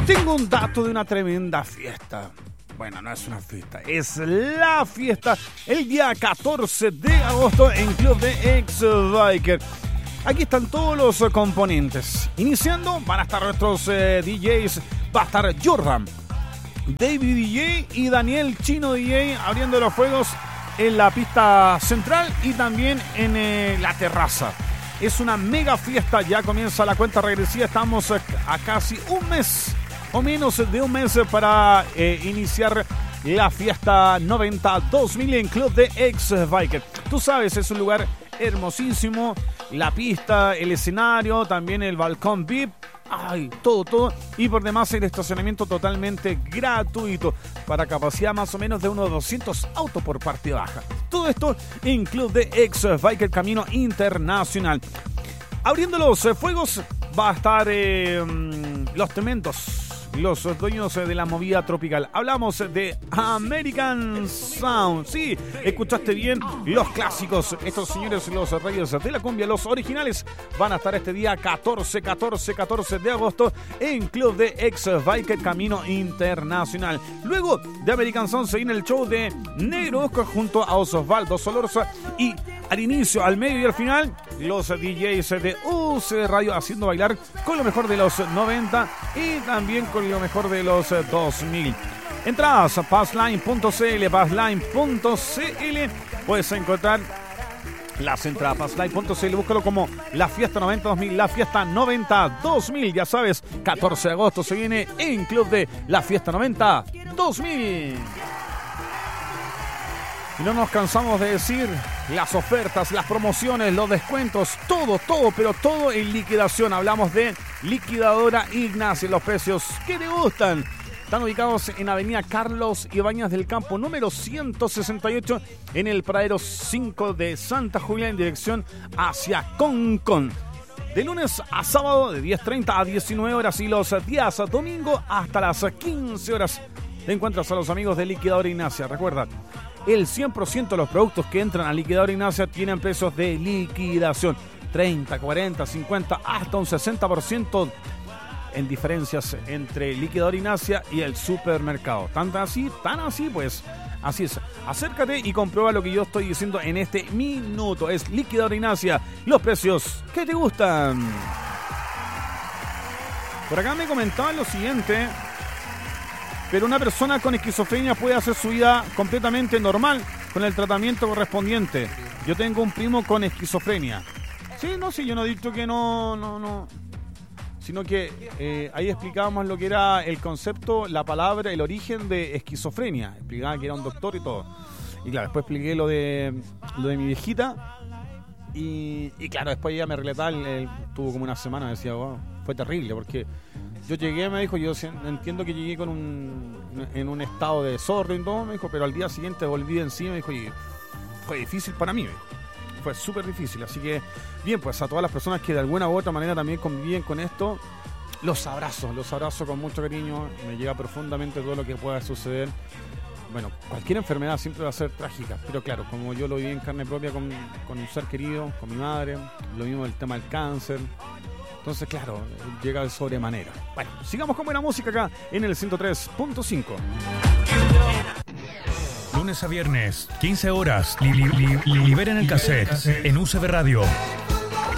Tengo un dato de una tremenda fiesta. Bueno, no es una fiesta, es la fiesta el día 14 de agosto en Club de Ex-Biker. Aquí están todos los componentes. Iniciando van a estar nuestros DJs. Va a estar Jordan, David DJ y Daniel Chino DJ abriendo los fuegos en la pista central y también en la terraza. Es una mega fiesta, ya comienza la cuenta regresiva. Estamos a casi un mes o menos de un mes para iniciar la fiesta 90-2000 en Club de Ex-Biker. Tú sabes, es un lugar hermosísimo, la pista, el escenario, también el balcón VIP. Ay, todo. Y por demás el estacionamiento totalmente gratuito para capacidad más o menos de unos 200 autos por parte baja. Todo esto en Club de Ex-Biker Camino Internacional. Abriendo los fuegos va a estar los tremendos, los dueños de la movida tropical. Hablamos de American Sound. Sí, escuchaste bien, los clásicos. Estos señores, los reyes de la cumbia, los originales, van a estar este día 14 de agosto en Club de Ex-Biker Camino Internacional. Luego de American Sound se viene el show de Negro Oscar junto a Osvaldo Solorza. Y al inicio, al medio y al final, los DJs de UC Radio haciendo bailar con lo mejor de los 90 y también con lo mejor de los 2000. Entradas a passline.cl, puedes encontrar las entradas, passline.cl, búscalo como la fiesta 90-2000, la fiesta 90-2000, ya sabes, 14 de agosto se viene en Club de la fiesta 90-2000. Y no nos cansamos de decir las ofertas, las promociones, los descuentos, todo, pero todo en liquidación. Hablamos de Liquidadora Ignacia. Los precios que te gustan están ubicados en Avenida Carlos Ibáñez del Campo, número 168, en el Pradero 5 de Santa Julia, en dirección hacia Concón. De lunes a sábado, de 10:30 a 19 horas y los días domingo hasta las 15 horas. Te encuentras a los amigos de Liquidadora Ignacia. Recuerda, el 100% de los productos que entran a Liquidadora Ignacia tienen precios de liquidación. 30, 40, 50, hasta un 60% en diferencias entre Liquidadora Ignacia y el supermercado. Tan así, pues así es. Acércate y comprueba lo que yo estoy diciendo en este minuto. Es Liquidadora Ignacia, los precios que te gustan. Por acá me comentaban lo siguiente: pero una persona con esquizofrenia puede hacer su vida completamente normal con el tratamiento correspondiente. Yo tengo un primo con esquizofrenia. Sí, yo no he dicho que no. Sino que ahí explicábamos lo que era el concepto, la palabra, el origen de esquizofrenia. Explicaba que era un doctor y todo. Y claro, después expliqué lo de mi viejita. Y claro, después ella me relataba, tuvo como una semana, decía, wow, fue terrible, porque yo llegué, me dijo, yo entiendo que llegué en un estado de desorden y todo, me dijo, pero al día siguiente volví encima, me dijo, y fue difícil para mí, me dijo. Fue súper difícil, así que bien, pues a todas las personas que de alguna u otra manera también conviven con esto, los abrazo con mucho cariño. Me llega profundamente todo lo que pueda suceder. Bueno, cualquier enfermedad siempre va a ser trágica, pero claro, como yo lo viví en carne propia con un ser querido, con mi madre, lo mismo el tema del cáncer. Entonces, claro, llega de sobremanera. Bueno, sigamos con buena música acá en el 103.5. Lunes a viernes, 15 horas, liberen el cassette en UCB Radio.